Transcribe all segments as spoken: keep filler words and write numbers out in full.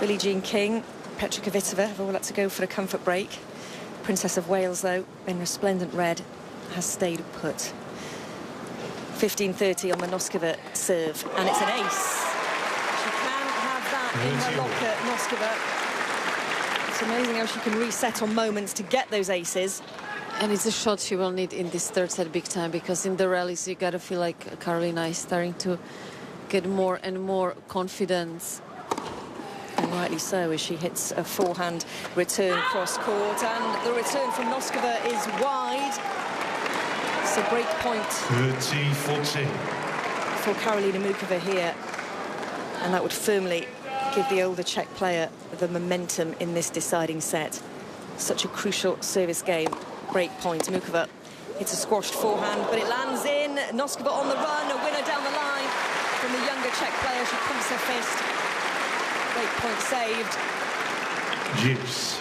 Billie Jean King, Petra Kvitova have all had to go for a comfort break. Princess of Wales, though, in resplendent red, has stayed put. fifteen thirty on the Noskova serve, and it's an ace. She can have that in her locker, Noskova. It's amazing how she can reset on moments to get those aces. And it's a shot she will need in this third set big time, because in the rallies you gotta feel like Karolina is starting to get more and more confidence. And rightly so, as she hits a forehand return cross court, and the return from Noskova is wide. It's a break point thirty forty for Karolina Muchova here, and that would firmly give the older Czech player the momentum in this deciding set. Such a crucial service game. Break point. Muchova hits a squashed forehand, but it lands in. Noskova on the run, a winner down the line from the younger Czech player. She pumps her fist. Break point saved. Gibbs.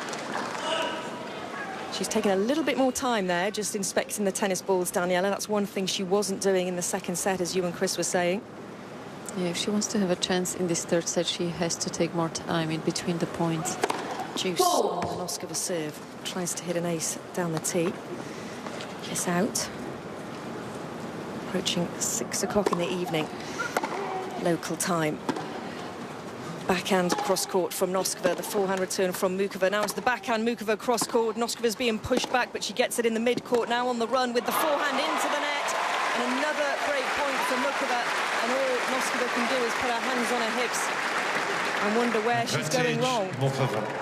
She's taken a little bit more time there, just inspecting the tennis balls, Daniela. That's one thing she wasn't doing in the second set, as you and Chris were saying. Yeah, if she wants to have a chance in this third set, she has to take more time in between the points. Juice on the Noskova serve. Tries to hit an ace down the tee. Kiss out. Approaching six o'clock in the evening, local time. Backhand cross-court from Noskova, the forehand return from Muchova. Now it's the backhand, Muchova cross-court. Noskova's being pushed back, but she gets it in the mid-court. Now on the run with the forehand into the net. And another break point for Muchova. And all Noskova can do is put her hands on her hips and wonder where she's going wrong. Muchova.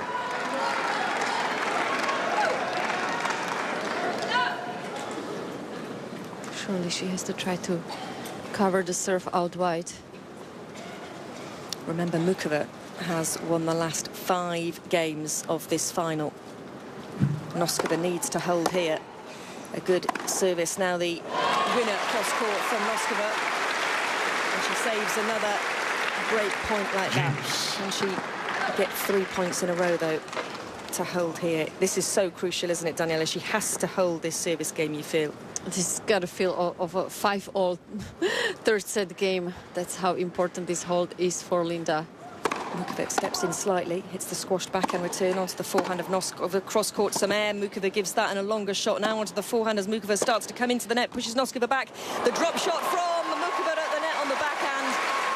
Surely she has to try to cover the serve out wide. Remember, Muchova has won the last five games of this final. Noskova needs to hold here. A good service. Now the winner cross-court from Noskova. And she saves another break point like that. Can she get three points in a row, though, to hold here? This is so crucial, isn't it, Daniela? She has to hold this service game, you feel. This got a feel of a five-all third set game. That's how important this hold is for Linda. Muchova steps in slightly, hits the squashed backhand return onto the forehand of Noskova. Cross-court some air. Muchova gives that and a longer shot now onto the forehand as Muchova starts to come into the net, pushes Noskova back. The drop shot from Muchova at the net on the backhand.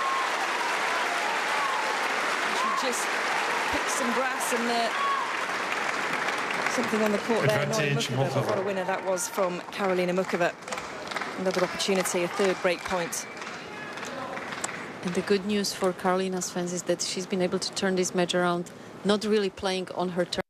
She just picks some grass and uh, something on the court there. Advantage, Muchova. What a winner that was from Karolina Muchova. Another opportunity, a third break point. And the good news for Karolina's fans is that she's been able to turn this match around, not really playing on her turn.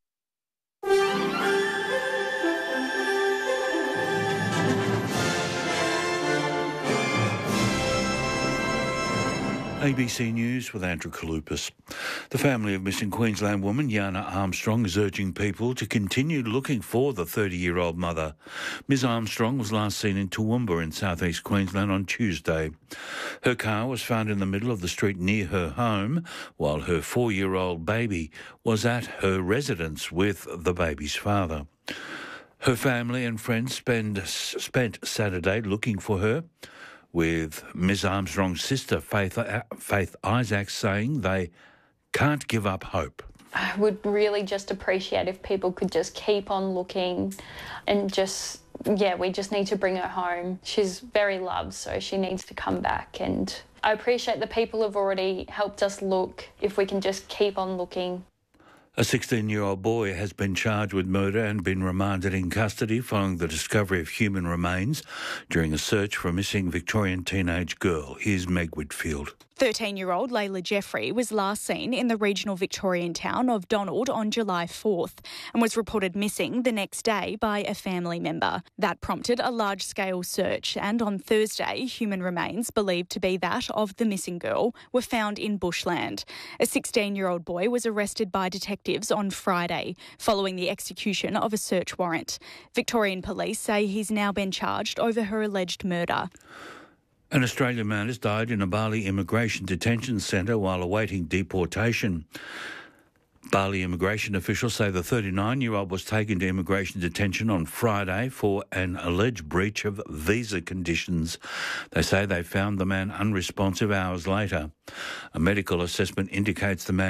A B C News with Andrew Kalupas. The family of missing Queensland woman Yana Armstrong is urging people to continue looking for the thirty-year-old mother. Miz Armstrong was last seen in Toowoomba in southeast Queensland on Tuesday. Her car was found in the middle of the street near her home, while her four-year-old baby was at her residence with the baby's father. Her family and friends spend, spent Saturday looking for her, with Miz Armstrong's sister, Faith, Faith Isaacs, saying they can't give up hope. I would really just appreciate if people could just keep on looking and just, yeah, we just need to bring her home. She's very loved, so she needs to come back. And I appreciate the people who've already helped us look, if we can just keep on looking. A sixteen-year-old boy has been charged with murder and been remanded in custody following the discovery of human remains during a search for a missing Victorian teenage girl. Here's Meg Whitfield. thirteen-year-old Layla Jeffrey was last seen in the regional Victorian town of Donald on July fourth and was reported missing the next day by a family member. That prompted a large-scale search, and on Thursday, human remains believed to be that of the missing girl were found in bushland. A sixteen-year-old boy was arrested by detectives on Friday following the execution of a search warrant. Victorian police say he's now been charged over her alleged murder. An Australian man has died in a Bali immigration detention centre while awaiting deportation. Bali immigration officials say the thirty-nine-year-old was taken to immigration detention on Friday for an alleged breach of visa conditions. They say they found the man unresponsive hours later. A medical assessment indicates the man